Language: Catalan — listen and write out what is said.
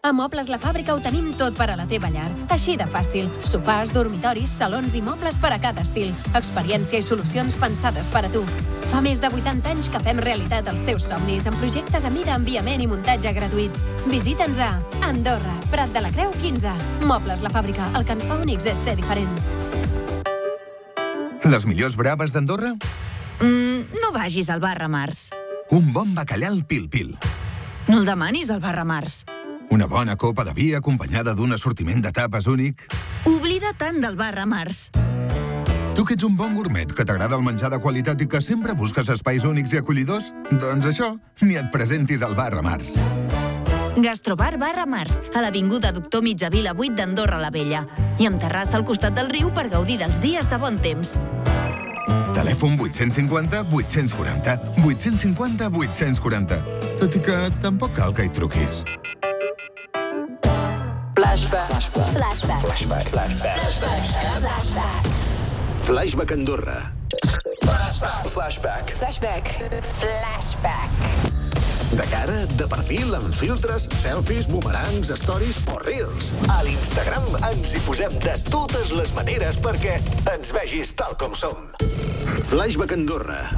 A Mobles La Fàbrica ho tenim tot per a la teva llar. Així de fàcil. Sofàs, dormitoris, salons i mobles per a cada estil. Experiència i solucions pensades per a tu. Fa més de 80 anys que fem realitat els teus somnis amb projectes a mida, enviament i muntatge gratuïts. Visita'ns a Andorra, Prat de la Creu 15. Mobles La Fàbrica. El que ens fa únics és ser diferents. Les millors braves d'Andorra? No vagis al bar Ramars. Un bon bacallà al pil-pil. No el demanis al bar Ramars. Una bona copa de vi acompanyada d'un assortiment de tapes únic. Oblida tant del bar Ramars. Tu que ets un bon gourmet, que t'agrada el menjar de qualitat i que sempre busques espais únics i acollidors, doncs això, ni et presentis al bar Ramars. Gastrobar Bar Ramars, a l'avinguda Doctor Mitjavila 8 d'Andorra la Vella. I amb terrassa al costat del riu per gaudir dels dies de bon temps. Telèfon 850 840 850 840. Tot i que tampoc cal que hi truquis. Flashback Andorra. Flashback. De cara, de perfil, amb filtres, selfies, boomerangs, stories o reels. A l'Instagram ens hi posem de totes les maneres perquè ens vegis tal com som. Flashback Andorra.